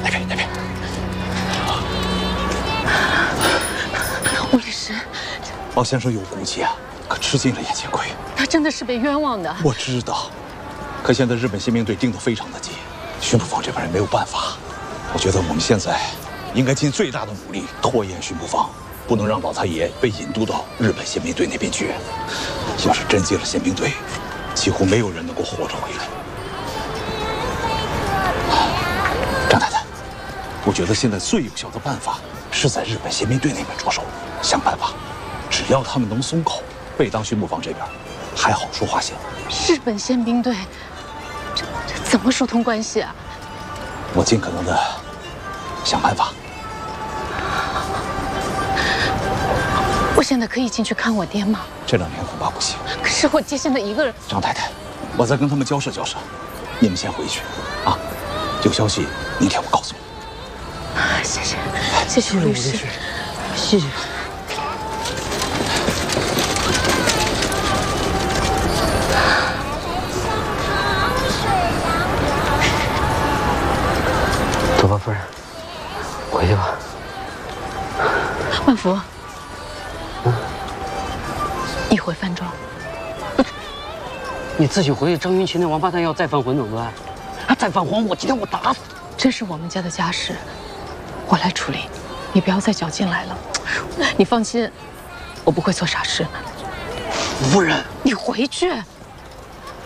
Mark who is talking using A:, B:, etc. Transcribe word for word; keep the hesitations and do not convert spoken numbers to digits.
A: 那边那边。
B: 吴律师，
A: 老先生有骨气啊，可吃尽了眼前亏。
B: 他真的是被冤枉的。
A: 我知道，可现在日本宪兵队盯得非常的紧，巡捕房这边也没有办法。我觉得我们现在应该尽最大的努力拖延巡捕房，不能让老太爷被引渡到日本宪兵队那边去。要是真进了宪兵队，几乎没有人能够活着回来。张太太，我觉得现在最有效的办法是在日本宪兵队那边着手，想办法，只要他们能松口，贝当巡捕房这边还好说话些。
B: 日本宪兵队，这这怎么疏通关系啊？
A: 我尽可能的想办法。
B: 我现在可以进去看我爹吗？
A: 这两天恐怕不行。
B: 可是我爹现在一个人。
A: 张太太，我再跟他们交涉交涉，你们先回去，啊，有消息明天我告诉你。
B: 谢谢，谢谢律师，谢谢。
C: 走吧，夫人，回去吧。
B: 万福，嗯，你回范庄。
C: 你自己回去，张云奇那王八蛋要再犯浑怎么办？他再犯浑，我今天我打死他！
B: 这是我们家的家事，我来处理，你不要再搅进来了。你放心，我不会做傻事。
C: 夫人，
B: 你回去。